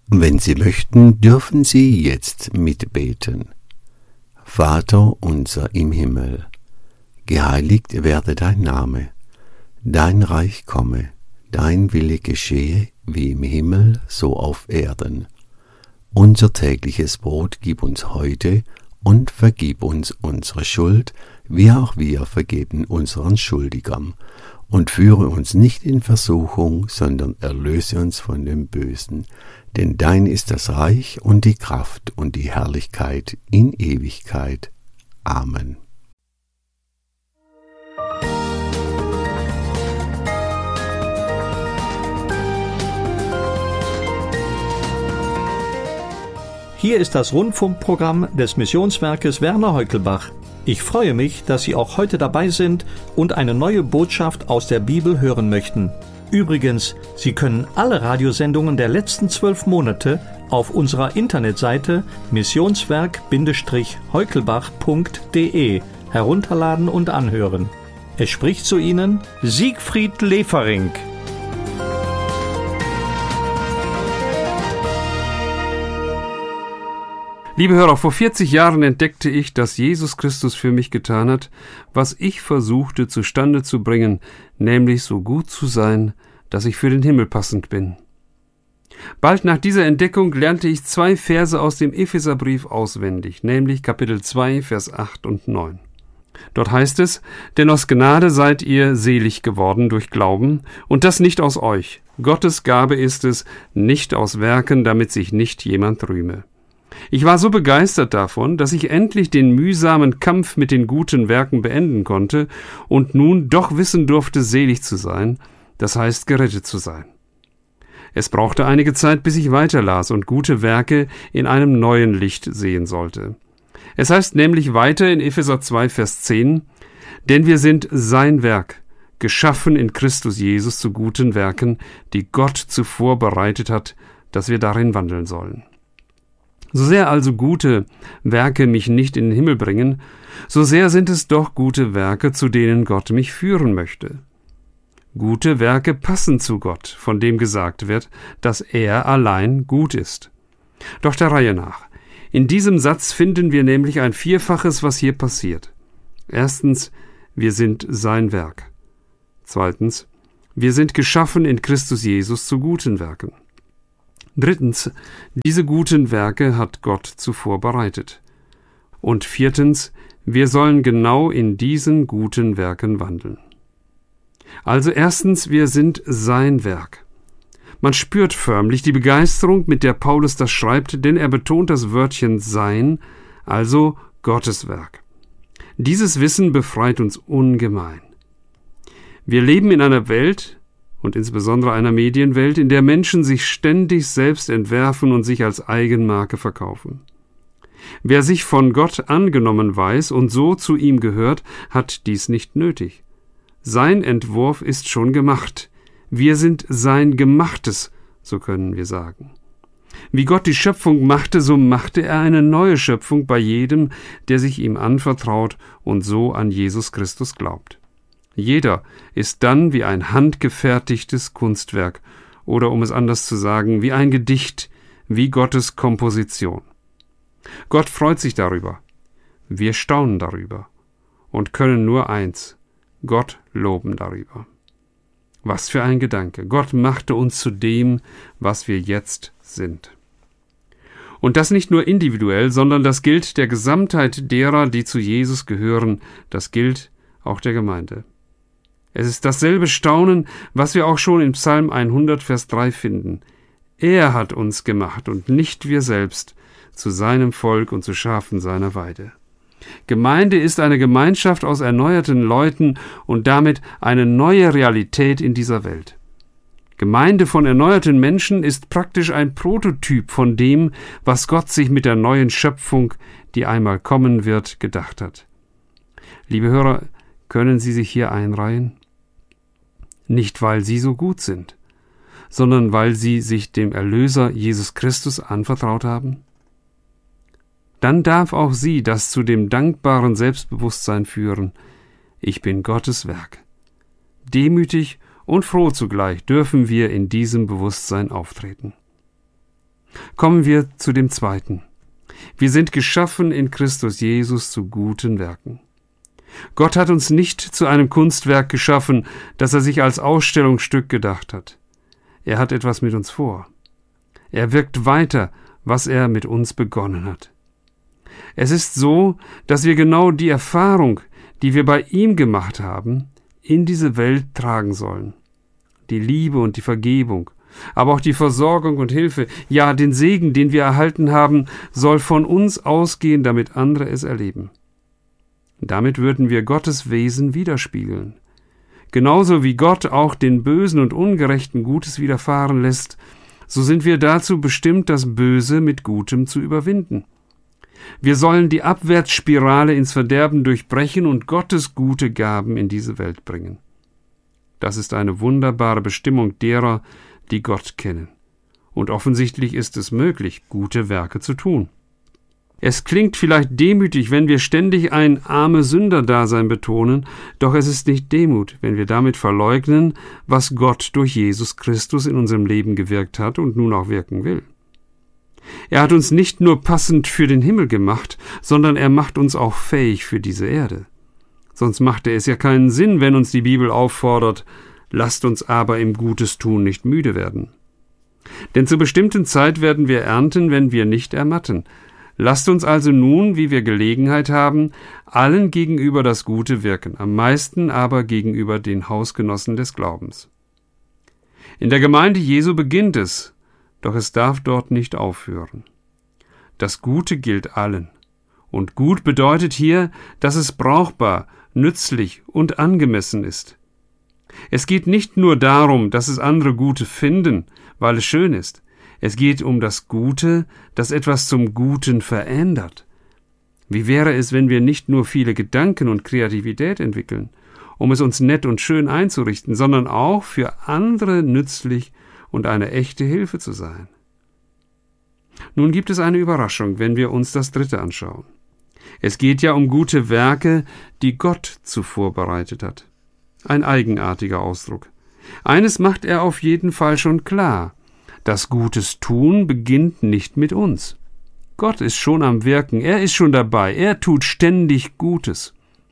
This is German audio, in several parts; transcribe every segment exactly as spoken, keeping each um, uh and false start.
Wenn Sie möchten, dürfen Sie jetzt mitbeten. Vater unser im Himmel, geheiligt werde dein Name, dein Reich komme, dein Wille geschehe, wie im Himmel, so auf Erden. Unser tägliches Brot gib uns heute und vergib uns unsere Schuld, wie auch wir vergeben unseren Schuldigern. Und führe uns nicht in Versuchung, sondern erlöse uns von dem Bösen. Denn dein ist das Reich und die Kraft und die Herrlichkeit in Ewigkeit. Amen. Hier ist das Rundfunkprogramm des Missionswerkes Werner Heukelbach. Ich freue mich, dass Sie auch heute dabei sind und eine neue Botschaft aus der Bibel hören möchten. Übrigens, Sie können alle Radiosendungen der letzten zwölf Monate auf unserer Internetseite missionswerk heukelbach punkt de herunterladen und anhören. Es spricht zu Ihnen Siegfried Lefering. Liebe Hörer, vor vierzig Jahren entdeckte ich, dass Jesus Christus für mich getan hat, was ich versuchte zustande zu bringen, nämlich so gut zu sein, dass ich für den Himmel passend bin. Bald nach dieser Entdeckung lernte ich zwei Verse aus dem Epheserbrief auswendig, nämlich Kapitel zwei, Vers acht und neun. Dort heißt es: Denn aus Gnade seid ihr selig geworden durch Glauben, und das nicht aus euch. Gottes Gabe ist es, nicht aus Werken, damit sich nicht jemand rühme. Ich war so begeistert davon, dass ich endlich den mühsamen Kampf mit den guten Werken beenden konnte und nun doch wissen durfte, selig zu sein, das heißt gerettet zu sein. Es brauchte einige Zeit, bis ich weiterlas und gute Werke in einem neuen Licht sehen sollte. Es heißt nämlich weiter in Epheser zwei, Vers zehn, denn wir sind sein Werk, geschaffen in Christus Jesus zu guten Werken, die Gott zuvor bereitet hat, dass wir darin wandeln sollen. So sehr also gute Werke mich nicht in den Himmel bringen, so sehr sind es doch gute Werke, zu denen Gott mich führen möchte. Gute Werke passen zu Gott, von dem gesagt wird, dass er allein gut ist. Doch der Reihe nach. In diesem Satz finden wir nämlich ein Vierfaches, was hier passiert. Erstens, wir sind sein Werk. Zweitens, wir sind geschaffen in Christus Jesus zu guten Werken. Drittens, diese guten Werke hat Gott zuvor bereitet. Und viertens, wir sollen genau in diesen guten Werken wandeln. Also erstens, wir sind sein Werk. Man spürt förmlich die Begeisterung, mit der Paulus das schreibt, denn er betont das Wörtchen sein, also Gottes Werk. Dieses Wissen befreit uns ungemein. Wir leben in einer Welt, und insbesondere einer Medienwelt, in der Menschen sich ständig selbst entwerfen und sich als Eigenmarke verkaufen. Wer sich von Gott angenommen weiß und so zu ihm gehört, hat dies nicht nötig. Sein Entwurf ist schon gemacht. Wir sind sein Gemachtes, so können wir sagen. Wie Gott die Schöpfung machte, so machte er eine neue Schöpfung bei jedem, der sich ihm anvertraut und so an Jesus Christus glaubt. Jeder ist dann wie ein handgefertigtes Kunstwerk oder, um es anders zu sagen, wie ein Gedicht, wie Gottes Komposition. Gott freut sich darüber. Wir staunen darüber und können nur eins: Gott loben darüber. Was für ein Gedanke! Gott machte uns zu dem, was wir jetzt sind. Und das nicht nur individuell, sondern das gilt der Gesamtheit derer, die zu Jesus gehören, das gilt auch der Gemeinde. Es ist dasselbe Staunen, was wir auch schon in Psalm hundert, Vers drei finden. Er hat uns gemacht und nicht wir selbst, zu seinem Volk und zu Schafen seiner Weide. Gemeinde ist eine Gemeinschaft aus erneuerten Leuten und damit eine neue Realität in dieser Welt. Gemeinde von erneuerten Menschen ist praktisch ein Prototyp von dem, was Gott sich mit der neuen Schöpfung, die einmal kommen wird, gedacht hat. Liebe Hörer, können Sie sich hier einreihen? Nicht, weil Sie so gut sind, sondern weil Sie sich dem Erlöser Jesus Christus anvertraut haben? Dann darf auch Sie das zu dem dankbaren Selbstbewusstsein führen: Ich bin Gottes Werk. Demütig und froh zugleich dürfen wir in diesem Bewusstsein auftreten. Kommen wir zu dem zweiten. Wir sind geschaffen in Christus Jesus zu guten Werken. Gott hat uns nicht zu einem Kunstwerk geschaffen, das er sich als Ausstellungsstück gedacht hat. Er hat etwas mit uns vor. Er wirkt weiter, was er mit uns begonnen hat. Es ist so, dass wir genau die Erfahrung, die wir bei ihm gemacht haben, in diese Welt tragen sollen. Die Liebe und die Vergebung, aber auch die Versorgung und Hilfe, ja, den Segen, den wir erhalten haben, soll von uns ausgehen, damit andere es erleben. Damit würden wir Gottes Wesen widerspiegeln. Genauso wie Gott auch den Bösen und Ungerechten Gutes widerfahren lässt, so sind wir dazu bestimmt, das Böse mit Gutem zu überwinden. Wir sollen die Abwärtsspirale ins Verderben durchbrechen und Gottes gute Gaben in diese Welt bringen. Das ist eine wunderbare Bestimmung derer, die Gott kennen. Und offensichtlich ist es möglich, gute Werke zu tun. Es klingt vielleicht demütig, wenn wir ständig ein arme Sünder-Dasein betonen, doch es ist nicht Demut, wenn wir damit verleugnen, was Gott durch Jesus Christus in unserem Leben gewirkt hat und nun auch wirken will. Er hat uns nicht nur passend für den Himmel gemacht, sondern er macht uns auch fähig für diese Erde. Sonst machte es ja keinen Sinn, wenn uns die Bibel auffordert, lasst uns aber im Gutes tun nicht müde werden. Denn zur bestimmten Zeit werden wir ernten, wenn wir nicht ermatten. Lasst uns also nun, wie wir Gelegenheit haben, allen gegenüber das Gute wirken, am meisten aber gegenüber den Hausgenossen des Glaubens. In der Gemeinde Jesu beginnt es, doch es darf dort nicht aufhören. Das Gute gilt allen. Und gut bedeutet hier, dass es brauchbar, nützlich und angemessen ist. Es geht nicht nur darum, dass es andere Gute finden, weil es schön ist. Es geht um das Gute, das etwas zum Guten verändert. Wie wäre es, wenn wir nicht nur viele Gedanken und Kreativität entwickeln, um es uns nett und schön einzurichten, sondern auch für andere nützlich und eine echte Hilfe zu sein? Nun gibt es eine Überraschung, wenn wir uns das Dritte anschauen. Es geht ja um gute Werke, die Gott zuvor bereitet hat. Ein eigenartiger Ausdruck. Eines macht er auf jeden Fall schon klar. Das Gutes tun beginnt nicht mit uns. Gott ist schon am Wirken, er ist schon dabei, er tut ständig Gutes.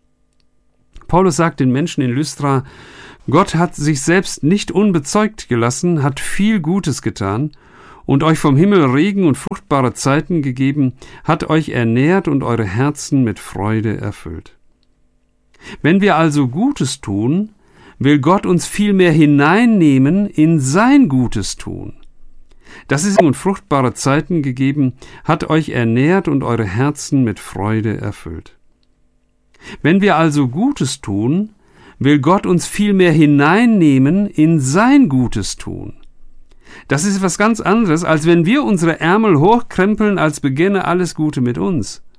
Paulus sagt den Menschen in Lystra, Gott hat sich selbst nicht unbezeugt gelassen, hat viel Gutes getan und euch vom Himmel Regen und fruchtbare Zeiten gegeben, hat euch ernährt und eure Herzen mit Freude erfüllt. Wenn wir also Gutes tun, will Gott uns vielmehr hineinnehmen in sein Gutes tun. Das ist und fruchtbare Zeiten gegeben, hat euch ernährt und eure Herzen mit Freude erfüllt. Wenn wir also Gutes tun, will Gott uns vielmehr hineinnehmen in sein Gutes tun. Das ist etwas ganz anderes, als wenn wir unsere Ärmel hochkrempeln, als beginne alles Gute mit uns.